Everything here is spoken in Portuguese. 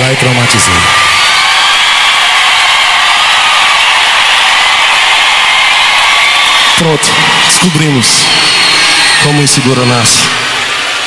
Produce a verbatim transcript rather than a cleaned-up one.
lá e traumatizei. Pronto, descobrimos como o inseguro nasce.